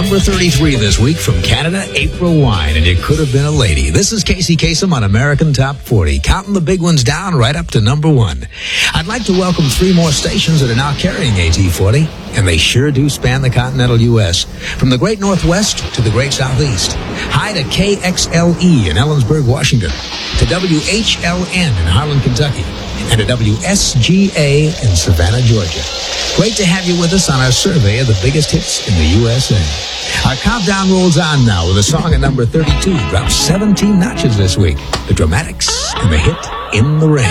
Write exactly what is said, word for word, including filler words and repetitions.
number thirty-three this week from Canada, April Wine, and it could have been a lady. This is Casey Kasem on American Top forty, counting the big ones down right up to number one. I'd like to welcome three more stations that are now carrying A T forty, and they sure do span the continental U S, from the great Northwest to the great Southeast. Hi to K X L E in Ellensburg, Washington, to W H L N in Harlan, Kentucky, and to W S G A in Savannah, Georgia. Great to have you with us on our survey of the biggest hits in the U S A. Our countdown rolls on now with a song at number thirty-two, dropped seventeen notches this week, The Dramatics and the hit In the Rain.